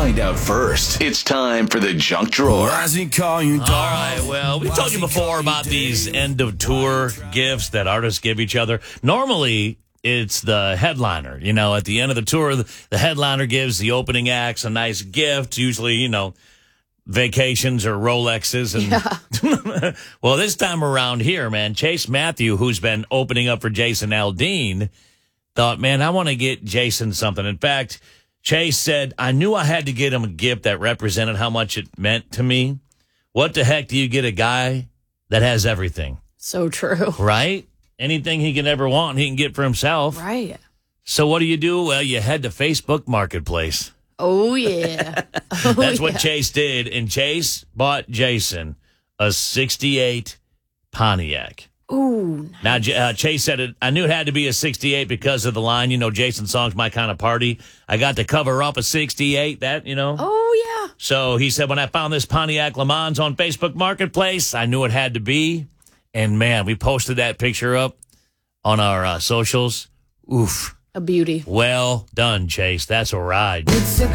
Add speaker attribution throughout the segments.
Speaker 1: find out first. It's time for the junk drawer.
Speaker 2: All right, well, we told you before about these end-of-tour gifts that artists give each other. Normally, it's the headliner. You know, at the end of the tour, the headliner gives the opening acts a nice gift, usually, you know, vacations or Rolexes. And well, this time around here, man, Chase Matthew, who's been opening up for Jason Aldean, thought, man, I want to get Jason something. In fact, Chase said, I knew I had to get him a gift that represented how much it meant to me. What the heck do you get a guy that has everything?
Speaker 3: So true.
Speaker 2: Right? Anything he can ever want, he can get for himself.
Speaker 3: Right.
Speaker 2: So what do? Well, you head to Facebook Marketplace.
Speaker 3: Oh, yeah.
Speaker 2: That's what Chase did. And Chase bought Jason a 68 Pontiac.
Speaker 3: Ooh.
Speaker 2: Nice. Now, Chase said, I knew it had to be a 68 because of the line, you know, Jason's song's My Kind of Party. I got to cover up a 68, that, you know.
Speaker 3: Oh, yeah.
Speaker 2: So he said, when I found this Pontiac Le Mans on Facebook Marketplace, I knew it had to be. And, man, we posted that picture up on our socials. Oof.
Speaker 3: A beauty.
Speaker 2: Well done, Chase. That's a ride. It's a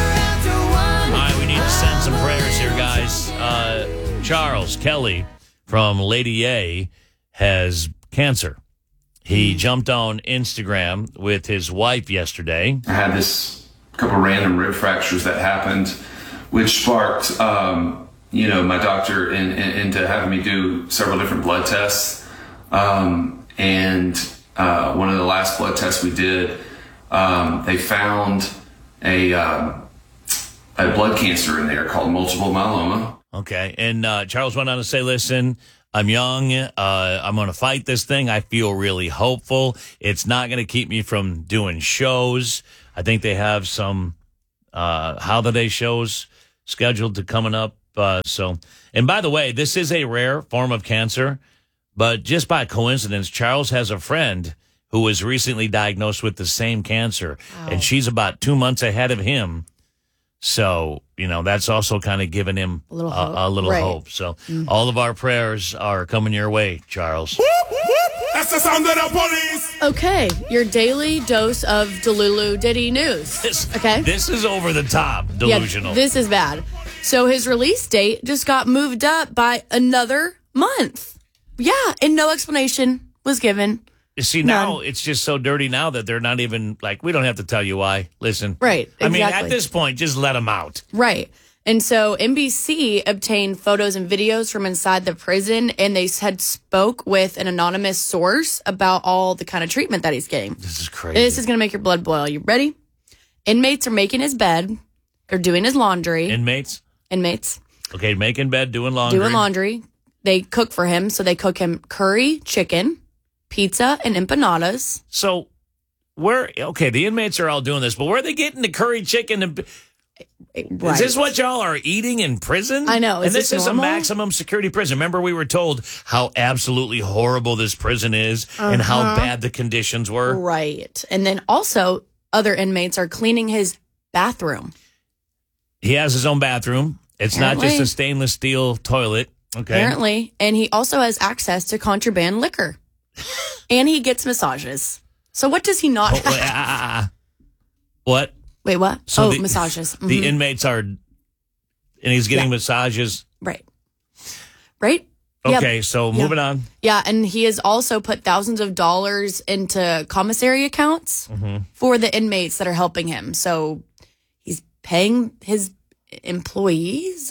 Speaker 2: All right, we need to send some prayers here, guys. Charles Kelly from Lady A has cancer. He jumped on Instagram with his wife yesterday.
Speaker 4: I had this couple random rib fractures that happened, which sparked, my doctor into having me do several different blood tests. And one of the last blood tests we did, they found a blood cancer in there called multiple myeloma.
Speaker 2: Okay. And Charles went on to say, listen, I'm young. I'm going to fight this thing. I feel really hopeful. It's not going to keep me from doing shows. I think they have some holiday shows scheduled to coming up. And by the way, this is a rare form of cancer, but just by coincidence, Charles has a friend who was recently diagnosed with the same cancer, and she's about 2 months ahead of him. So, you know, that's also kind of giving him a little hope. So all of our prayers are coming your way, Charles.
Speaker 5: That's the sound of the police.
Speaker 3: Okay, your daily dose of Delulu Diddy news.
Speaker 2: This is over the top, delusional.
Speaker 3: Yeah, this is bad. So his release date just got moved up by another month. Yeah, and no explanation was given.
Speaker 2: See, now it's just so dirty now that they're not even, like, we don't have to tell you why. Listen.
Speaker 3: Right, exactly.
Speaker 2: I mean, at this point, just let them out.
Speaker 3: Right. And so NBC obtained photos and videos from inside the prison, and they had spoke with an anonymous source about all the kind of treatment that he's getting.
Speaker 2: This is crazy.
Speaker 3: This is going to make your blood boil. You ready? Inmates are making his bed. They're doing his laundry.
Speaker 2: Inmates? Okay, making bed, doing laundry. They cook for him, so they cook him curry, chicken, pizza, and empanadas. So, the inmates are all doing this, but where are they getting the curry chicken? Right. Is this what y'all are eating in prison?
Speaker 3: I know.
Speaker 2: And this is a maximum security prison. Remember, we were told how absolutely horrible this prison is and how bad the conditions were?
Speaker 3: Right. And then also, other inmates are cleaning his bathroom.
Speaker 2: He has his own bathroom. It's not just a stainless steel toilet. Okay.
Speaker 3: Apparently. And he also has access to contraband liquor. And he gets massages. So what does he not have?
Speaker 2: What?
Speaker 3: Wait, what?
Speaker 2: So
Speaker 3: massages. Mm-hmm.
Speaker 2: The inmates are, and he's getting massages.
Speaker 3: Right.
Speaker 2: Okay, so moving on.
Speaker 3: Yeah, and he has also put thousands of dollars into commissary accounts for the inmates that are helping him. So he's paying his employees.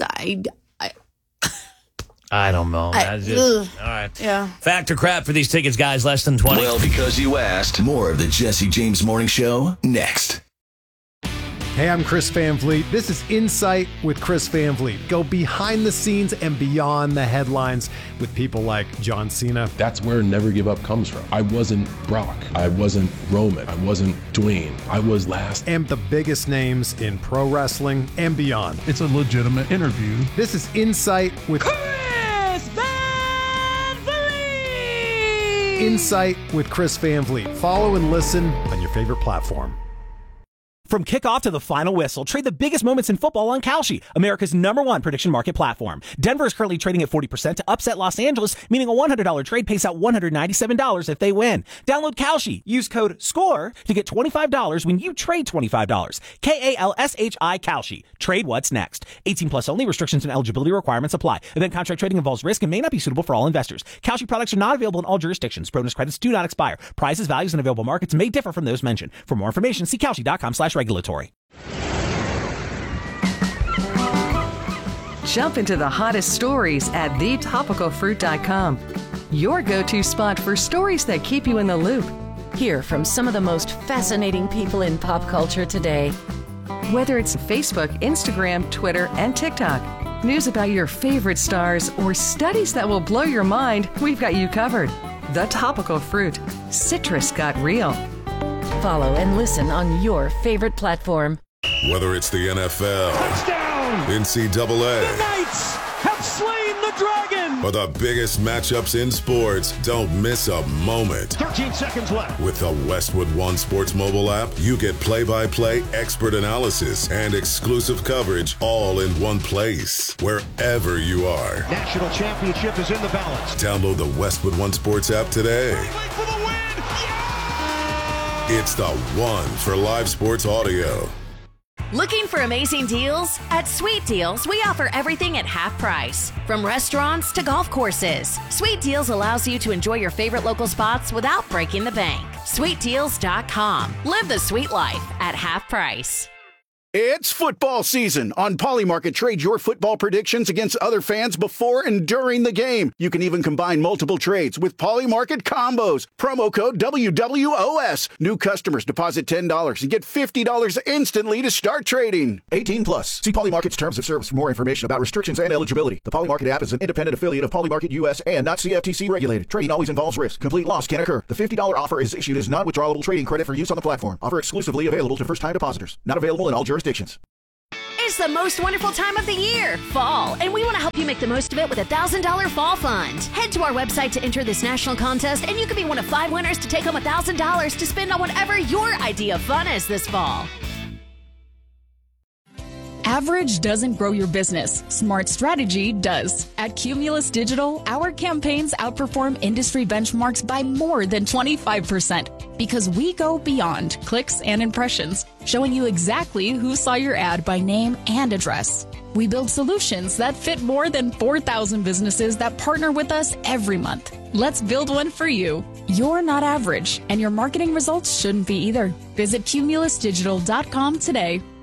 Speaker 2: I don't know. All right.
Speaker 3: Yeah.
Speaker 2: Fact or crap for these tickets, guys? Less than 20.
Speaker 1: Well, because you asked. More of the Jesse James Morning Show next.
Speaker 6: Hey, I'm Chris Van Vliet. This is Insight with Chris Van Vliet. Go behind the scenes and beyond the headlines with people like John Cena.
Speaker 7: That's where Never Give Up comes from. I wasn't Brock. I wasn't Roman. I wasn't Dwayne. I was last.
Speaker 6: And the biggest names in pro wrestling and beyond.
Speaker 8: It's a legitimate interview.
Speaker 6: This is Insight with
Speaker 8: Chris Van Vliet.
Speaker 6: Insight with Chris Van Vliet. Follow and listen on your favorite platform.
Speaker 8: From kickoff to the final whistle, trade the biggest moments in football on Kalshi, America's #1 prediction market platform. Denver is currently trading at 40% to upset Los Angeles, meaning a $100 trade pays out $197 if they win. Download Kalshi. Use code SCORE to get $25 when you trade $25. KALSHI Kalshi. Trade what's next. 18 plus only. Restrictions and eligibility requirements apply. Event contract trading involves risk and may not be suitable for all investors. Kalshi products are not available in all jurisdictions. Bonus credits do not expire. Prices, values, and available markets may differ from those mentioned. For more information, see Kalshi.com/regulatory.
Speaker 9: Jump into the hottest stories at thetopicalfruit.com. Your go-to spot for stories that keep you in the loop.
Speaker 10: Hear from some of the most fascinating people in pop culture today.
Speaker 9: Whether it's Facebook, Instagram, Twitter, and TikTok, news about your favorite stars, or studies that will blow your mind, we've got you covered. The Topical Fruit. Citrus got real.
Speaker 10: Follow and listen on your favorite platform.
Speaker 5: Whether it's the NFL,
Speaker 11: touchdown,
Speaker 5: NCAA,
Speaker 11: the Knights have slain the dragon,
Speaker 5: or the biggest matchups in sports, don't miss a moment.
Speaker 11: 13 seconds left.
Speaker 5: With the Westwood One Sports mobile app, you get play-by-play expert analysis and exclusive coverage all in one place, wherever you are.
Speaker 11: National championship is in the balance.
Speaker 5: Download the Westwood One Sports app today.
Speaker 11: For the win!
Speaker 5: It's the one for live sports audio.
Speaker 12: Looking for amazing deals? At Sweet Deals, we offer everything at half price. From restaurants to golf courses, Sweet Deals allows you to enjoy your favorite local spots without breaking the bank. SweetDeals.com. Live the sweet life at half price.
Speaker 13: It's football season. On Polymarket, trade your football predictions against other fans before and during the game. You can even combine multiple trades with Polymarket combos. Promo code WWOS. New customers deposit $10 and get $50 instantly to start trading. 18 plus. See Polymarket's terms of service for more information about restrictions and eligibility. The Polymarket app is an independent affiliate of Polymarket US and not CFTC regulated. Trading always involves risk. Complete loss can occur. The $50 offer is issued as non-withdrawable trading credit for use on the platform. Offer exclusively available to first-time depositors. Not available in all jurisdictions.
Speaker 12: It's the most wonderful time of the year, fall, and we want to help you make the most of it with a $1,000 fall fund. Head to our website to enter this national contest, and you could be one of 5 winners to take home $1,000 to spend on whatever your idea of fun is this fall.
Speaker 14: Average doesn't grow your business. Smart strategy does. At Cumulus Digital, our campaigns outperform industry benchmarks by more than 25% because we go beyond clicks and impressions, showing you exactly who saw your ad by name and address. We build solutions that fit more than 4,000 businesses that partner with us every month. Let's build one for you. You're not average, and your marketing results shouldn't be either. Visit cumulusdigital.com today.